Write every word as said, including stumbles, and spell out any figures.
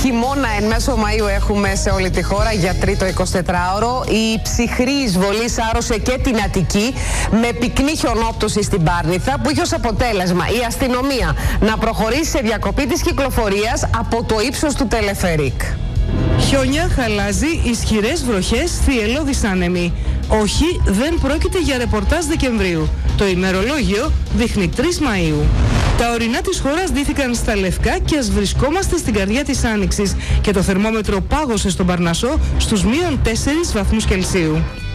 Χειμώνα εν μέσω Μαΐου έχουμε σε όλη τη χώρα για τρίτο εικοσιτετράωρο. Η ψυχρή εισβολή σάρωσε και την Αττική με πυκνή χιονόπτωση στην Πάρνηθα, που είχε ως αποτέλεσμα η αστυνομία να προχωρήσει σε διακοπή της κυκλοφορίας από το ύψος του Τελεφερίκ. Χιόνια, χαλάζι, ισχυρές βροχές, θυελλώδης άνεμοι. Όχι, δεν πρόκειται για ρεπορτάζ Δεκεμβρίου. Το ημερολόγιο δείχνει τρεις Μαΐου. Τα ορεινά της χώρας ντύθηκαν στα λευκά και ας βρισκόμαστε στην καρδιά της Άνοιξης και το θερμόμετρο πάγωσε στον Παρνασσό στους μείον τέσσερις βαθμούς Κελσίου.